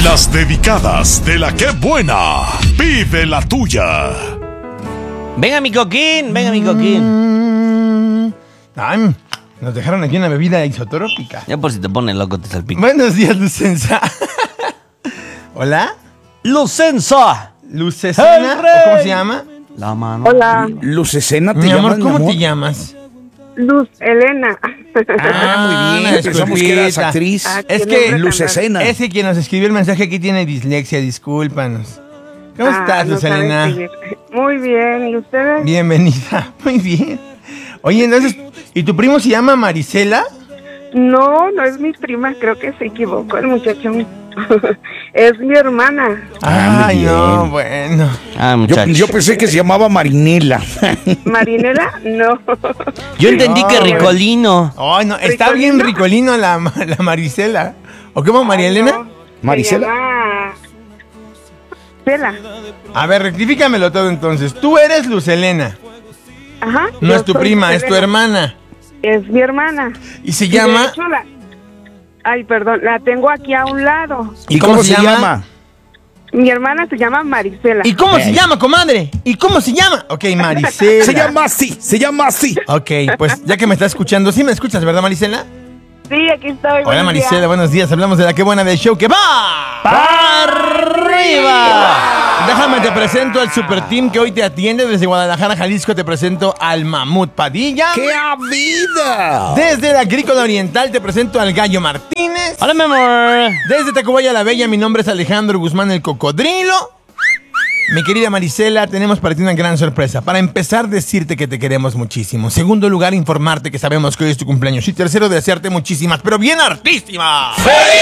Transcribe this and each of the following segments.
Las dedicadas de la que buena. Vive la tuya. Venga mi coquín, venga mi coquín. Ay, nos dejaron aquí una bebida isotrópica. Ya por si te pones loco te salpico. Buenos días, Lucenza. ¿Hola? ¡Lucenza! ¿Lucecena? ¡El rey! ¿O cómo se llama? La mano. Hola, Lucecena, ¿te Mi amor, llamas, ¿cómo te llamas? Luz Elena. Ah, muy bien. Pensamos que eras actriz. Ah, Es qué que nombre tan Lucecena. Es que quien nos escribió el mensaje aquí tiene dislexia, discúlpanos. ¿Cómo estás, no sabe Lucelena? escribir. Muy bien, ¿y ustedes? Bienvenida, muy bien. Oye, entonces, ¿y tu primo se llama Marisela? No, no es mi prima, creo que se equivocó el muchacho. Es mi hermana. Ay, muy no, bien. bueno. Ah, Yo, muchacho. yo pensé que se llamaba Marinela. ¿Marinela? No. Yo entendí que No, Ricolino. Ay, no, está ¿Ricolino? bien ricolino la Marisela. ¿O cómo, María Elena? No, Marisela. Se llama Cela. A ver, rectifícamelo todo entonces. Tú eres Lucelena. Ajá. No yo es tu soy prima, es tu Elena. hermana. Es mi hermana. Y se Y llama... de hecho, ay, perdón, la tengo aquí a un lado. ¿Y cómo se llama? Mi hermana se llama Marisela. ¿Y cómo se llama, comadre? ¿Y cómo se llama? Ok, Marisela. Se llama así, se llama así. Ok, pues ya que me está escuchando, ¿sí me escuchas, verdad, Marisela? Sí, aquí estoy. Hola, buenos Marisela, días. buenos días. Hablamos de la que buena del show que va ¡Para arriba! Déjame te presento al super team que hoy te atiende desde Guadalajara, Jalisco. Te presento al Mamut Padilla. ¡Qué vida! Desde la Agrícola Oriental te presento al Gallo Martínez. Hola, mi amor. Desde Tacubaya la Bella, mi nombre es Alejandro Guzmán el Cocodrilo. Mi querida Marisela, tenemos para ti una gran sorpresa. Para empezar, decirte que te queremos muchísimo. Segundo lugar, informarte que sabemos que hoy es tu cumpleaños. Y tercero, desearte muchísimas, pero bien hartísimas.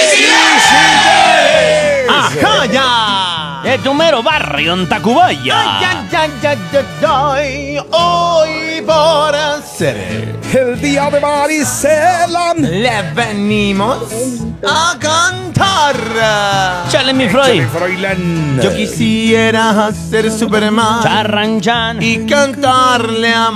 ¡Ajá, ya! De tu mero barrio en Tacubaya. Ay, hoy por ser El día de Marisela. le venimos a cantar. Chale, mi Freud. Froilán. Yo quisiera ser Superman Charranchan. y cantarle a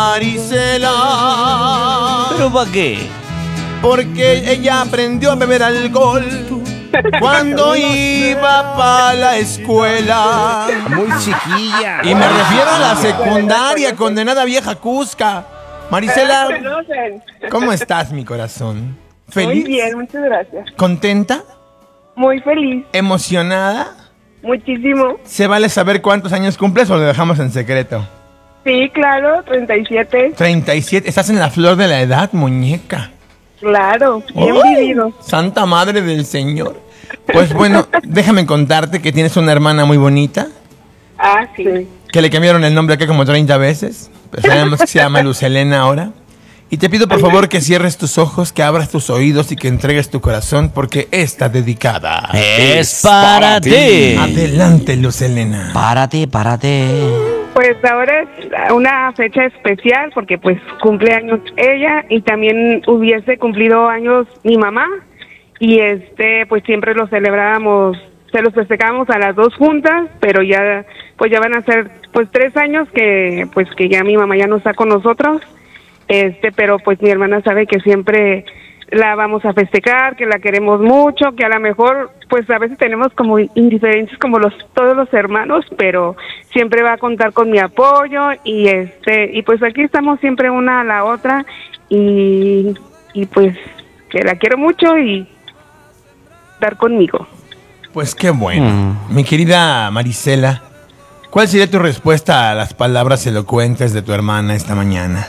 Marisela, ¿Pero para qué? porque ella aprendió a beber alcohol cuando iba para la escuela. Muy chiquilla. Y me refiero a la secundaria, condenada vieja cusca. Marisela, ¿Conocen? ¿cómo estás, mi corazón? Muy ¿Feliz? bien, muchas gracias. ¿Contenta? Muy feliz, ¿Emocionada? muchísimo. ¿Se vale saber cuántos años cumples o lo dejamos en secreto? Sí, claro, 37. 37. Estás en la flor de la edad, muñeca. Claro, bien ¡Ay! vivido. Santa Madre del Señor. Pues bueno, déjame contarte que tienes una hermana muy bonita, Ah, sí. que le cambiaron el nombre acá como 30 veces. Pero sabemos que se llama Lucelena ahora. Y te pido por favor que cierres tus ojos, que abras tus oídos y que entregues tu corazón porque está dedicada. Es para ti. Adelante, Lucelena. Párate, párate. Pues ahora es una fecha especial porque pues cumple años ella y también hubiese cumplido años mi mamá y pues siempre lo celebrábamos, se los festejamos a las dos juntas, pero ya pues ya van a ser pues 3 años que ya mi mamá ya no está con nosotros, pero pues mi hermana sabe que siempre la vamos a festejar, que la queremos mucho, que a lo mejor pues a veces tenemos como indiferencias como todos los hermanos, pero siempre va a contar con mi apoyo y pues aquí estamos siempre una a la otra y pues que la quiero mucho y estar conmigo. Pues qué bueno. Mi querida Marisela, ¿cuál sería tu respuesta a las palabras elocuentes de tu hermana esta mañana?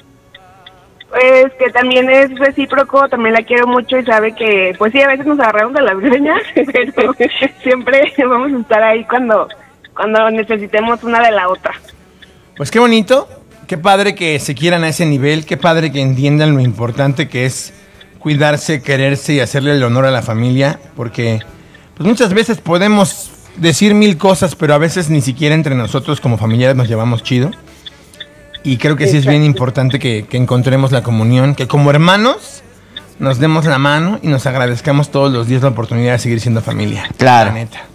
Pues que también es recíproco, también la quiero mucho y sabe que, pues sí, a veces nos agarramos de las greñas, pero siempre vamos a estar ahí cuando necesitemos una de la otra. Pues qué bonito, qué padre que se quieran a ese nivel, qué padre que entiendan lo importante que es cuidarse, quererse y hacerle el honor a la familia, porque pues muchas veces podemos decir 1000 cosas, pero a veces ni siquiera entre nosotros como familiares nos llevamos chido. Y creo que sí es bien importante que encontremos la comunión, que como hermanos nos demos la mano y nos agradezcamos todos los días la oportunidad de seguir siendo familia. Claro. La neta.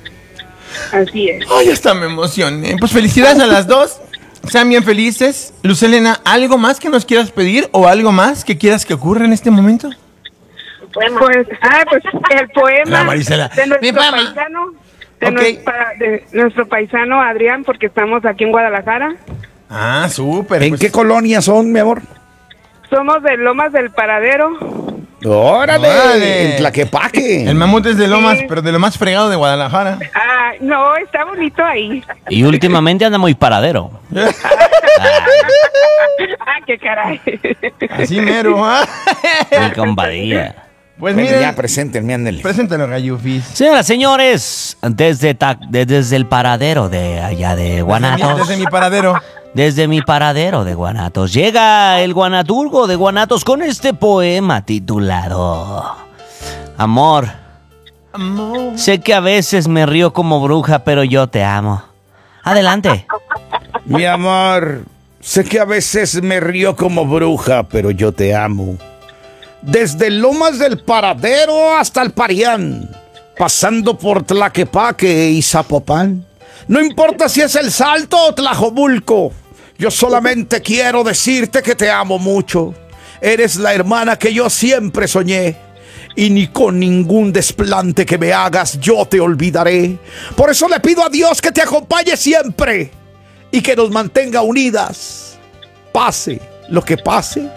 Así es. Ay, hasta me emocioné. Pues felicidades a las dos. Sean bien felices. Lucelena, ¿algo más que nos quieras pedir o algo más que quieras que ocurra en este momento? Pues el poema La Marisela. de Mi nuestro poema. paisano, Ok. de nuestro paisano Adrián, porque estamos aquí en Guadalajara. Ah, súper. ¿En pues. qué colonia son, mi amor? Somos de Lomas del Paradero. ¡Órale! Órale. En Tlaquepaque. El mamut es de Lomas, Sí. pero de lo más fregado de Guadalajara. Ah, no, está bonito ahí. Y últimamente anda muy paradero. Ah, qué caray. Así mero. ¿Ah? Mi compadilla. Pues Bueno, miren, ya, preséntenme, ándale. preséntalo, Gallufis. Señoras, señores, desde el paradero de allá de Guanatos. Desde mi paradero. Desde mi paradero de Guanatos llega el guanaturgo de Guanatos con este poema titulado Amor. Amor. Sé que a veces me río como bruja, pero yo te amo. Adelante. Mi amor, sé que a veces me río como bruja, pero yo te amo. Desde Lomas del Paradero hasta el Parián, pasando por Tlaquepaque y Zapopan. No importa si es El Salto o Tlajomulco, yo solamente quiero decirte que te amo mucho. Eres la hermana que yo siempre soñé. Y ni con ningún desplante que me hagas yo te olvidaré. Por eso le pido a Dios que te acompañe siempre y que nos mantenga unidas. Pase lo que pase.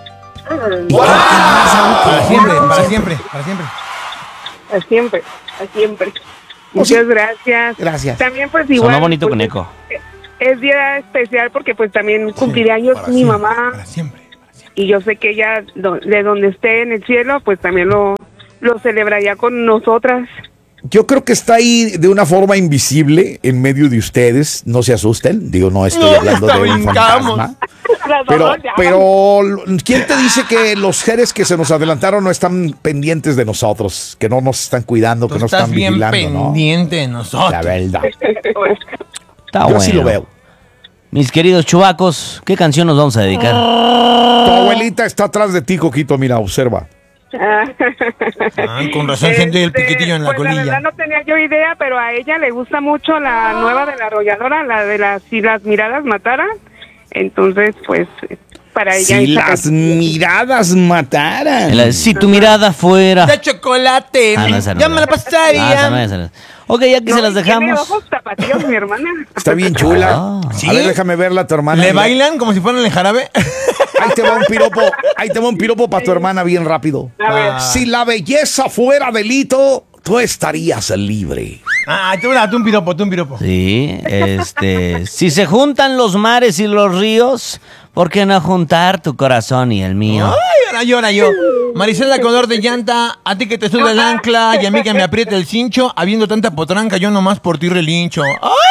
Para siempre, para siempre, para siempre. A siempre, a siempre. Muchas gracias. Gracias. También pues igual. Sonó bonito pues, con eco. Es día especial porque pues también cumplirá años Para mi siempre, mamá. Para siempre. Y yo sé que ella, de donde esté en el cielo, pues también lo celebraría con nosotras. Yo creo que está ahí de una forma invisible en medio de ustedes. No se asusten. Digo, no estoy No, hablando hasta de un brincamos. fantasma. Las Pero, dos ya. pero, ¿quién te dice que los seres que se nos adelantaron no están pendientes de nosotros? Que no nos están cuidando, Tú que no estás están bien vigilando, ¿no? pendiente de nosotros. La verdad. Está Yo bueno. así lo veo. Mis queridos chuvacos, ¿qué canción nos vamos a dedicar? Tu abuelita está atrás de ti, Coquito. Mira, observa. Ah, con razón siente el piquetillo en la pues, La colilla. verdad no tenía yo idea, pero a ella le gusta mucho la nueva de la arrolladora, la de las Si las miradas mataran. Entonces, pues, para ella Si esa las canción. miradas mataran. Si tu mirada fuera... De chocolate. Ah, no, esa no ya es. me la Ah, pasaría. esa no es, esa no es. Ok, ya que No, se las tiene dejamos. ojos tapatíos, mi hermana. Está bien chula. Ah. ¿Sí? A ver, déjame verla a tu hermana. ¿Le bailan como si fueran el jarabe? Ahí te va un piropo. Ahí te va un piropo para tu hermana bien rápido. A ver. Si la belleza fuera delito, tú estarías libre. Ah, tú un piropo, tú un piropo. Sí, si se juntan los mares y los ríos, ¿por qué no juntar tu corazón y el mío? Ay, ahora llora yo. Marisela color de llanta, a ti que te sube el ancla y a mí que me aprieta el cincho, habiendo tanta potranca, yo nomás por ti relincho.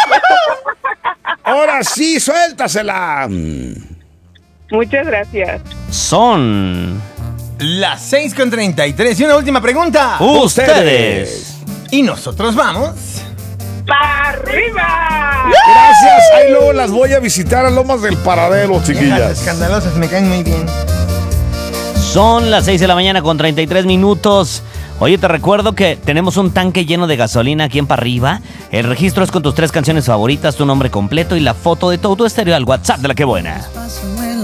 Ahora sí, suéltasela. Muchas gracias. Son Las 6:33 y una última pregunta. ustedes. Y nosotros vamos. ¡Para arriba! Gracias. Ahí luego las voy a visitar a Lomas del Paradero, Viejas chiquillas. escandalosas, me caen muy bien. Son las 6 de la mañana con 33 minutos. Oye, te recuerdo que tenemos un tanque lleno de gasolina aquí en Pa' Arriba. El registro es con tus 3 canciones favoritas, tu nombre completo y la foto de tu auto estéreo al WhatsApp de La Que Buena.